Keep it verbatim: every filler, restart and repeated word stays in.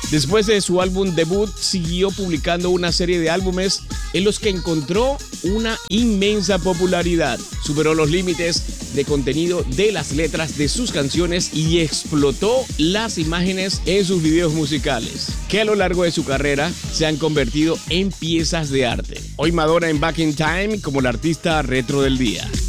Después de su álbum debut, siguió publicando una serie de álbumes en los que encontró una inmensa popularidad. Superó los límites de contenido de las letras de sus canciones y explotó las imágenes en sus videos musicales, que a lo largo de su carrera se han convertido en piezas de arte. Hoy Madonna en Back in Time como la artista retro del día.